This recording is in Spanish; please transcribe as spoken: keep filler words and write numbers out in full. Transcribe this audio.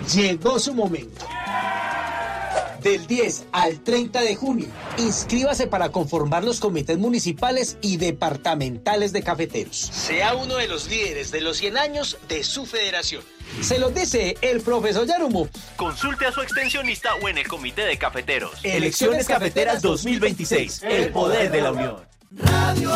Llegó su momento. Del diez al treinta de junio, inscríbase para conformar los comités municipales y departamentales de cafeteros. Sea uno de los líderes de los cien años de su federación. Se los dice el profesor Yarumo. Consulte a su extensionista o en el comité de cafeteros. Elecciones Cafeteras dos mil veintiséis. El poder de la unión. Radio